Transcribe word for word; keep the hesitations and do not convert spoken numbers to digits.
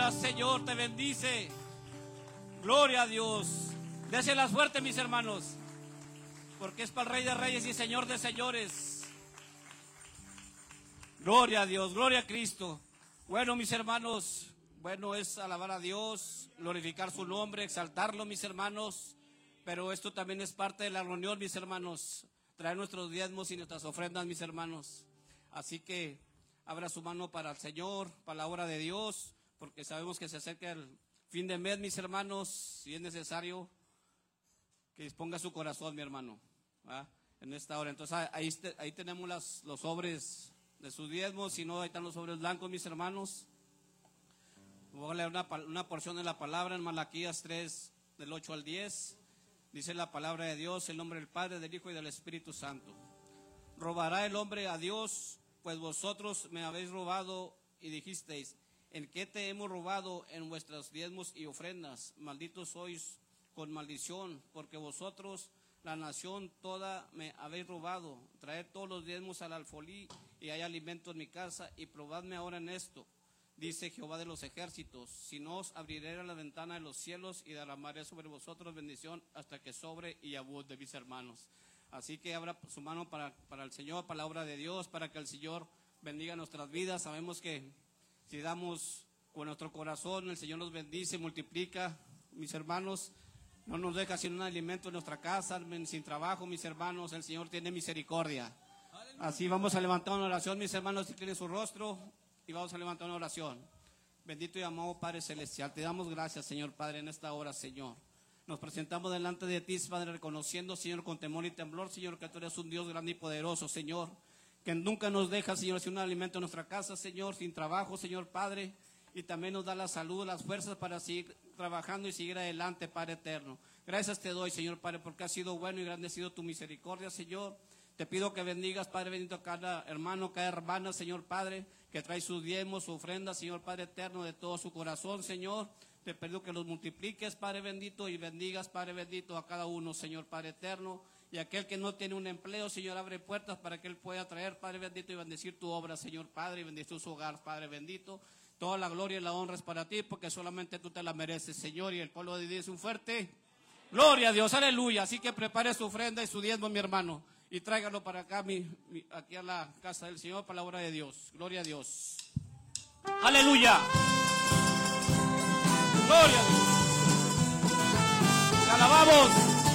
aleluya, Señor, te bendice. Gloria a Dios. Déselas fuerte, mis hermanos, porque es para el Rey de Reyes y Señor de Señores. Gloria a Dios, gloria a Cristo. Bueno, mis hermanos, bueno es alabar a Dios, glorificar su nombre, exaltarlo, mis hermanos. Pero esto también es parte de la reunión, mis hermanos, traer nuestros diezmos y nuestras ofrendas, mis hermanos. Así que abra su mano para el Señor, para la obra de Dios, porque sabemos que se acerca el fin de mes, mis hermanos, si es necesario que disponga su corazón, mi hermano, ¿verdad? En esta hora. Entonces ahí, ahí tenemos las, los sobres de sus diezmos, si no, ahí están los sobres blancos, mis hermanos. Voy a leer una, una porción de la palabra en Malaquías tres, del ocho al diez. Dice la palabra de Dios, en nombre del Padre, del Hijo y del Espíritu Santo. ¿Robará el hombre a Dios? Pues vosotros me habéis robado y dijisteis, ¿en qué te hemos robado? En vuestros diezmos y ofrendas. Malditos sois con maldición, porque vosotros, la nación toda, me habéis robado. Traed todos los diezmos al alfolí y hay alimento en mi casa, y probadme ahora en esto, dice Jehová de los ejércitos, si no os abriré la ventana de los cielos y derramaré sobre vosotros bendición hasta que sobre y abunde, mis hermanos. Así que abra su mano para, para el Señor, para la obra de Dios, para que el Señor bendiga nuestras vidas. Sabemos que si damos con nuestro corazón, el Señor nos bendice, multiplica, mis hermanos. No nos deja sin un alimento en nuestra casa, sin trabajo, mis hermanos. El Señor tiene misericordia. Así vamos a levantar una oración, mis hermanos, si tienen su rostro. Y vamos a levantar una oración. Bendito y amado Padre Celestial, te damos gracias, Señor Padre, en esta hora, Señor. Nos presentamos delante de ti, Padre, reconociendo, Señor, con temor y temblor, Señor, que tú eres un Dios grande y poderoso, Señor, que nunca nos deja, Señor, sin un alimento en nuestra casa, Señor, sin trabajo, Señor Padre, y también nos da la salud, las fuerzas para seguir trabajando y seguir adelante, Padre eterno. Gracias te doy, Señor Padre, porque has sido bueno y grande ha sido tu misericordia, Señor. Te pido que bendigas, Padre bendito, a cada hermano, cada hermana, Señor Padre, que trae sus diezmos, su ofrenda, Señor Padre eterno, de todo su corazón, Señor. Te pido que los multipliques, Padre bendito, y bendigas, Padre bendito, a cada uno, Señor Padre eterno. Y aquel que no tiene un empleo, Señor, abre puertas para que él pueda traer, Padre bendito, y bendecir tu obra, Señor Padre, y bendecir su hogar, Padre bendito. Toda la gloria y la honra es para ti, porque solamente tú te la mereces, Señor. Y el pueblo de Dios es un fuerte gloria a Dios, aleluya. Así que prepare su ofrenda y su diezmo, mi hermano, y tráigalo para acá, mi, mi, aquí a la casa del Señor, para la obra de Dios. Gloria a Dios. Aleluya. Gloria a Dios. Te alabamos.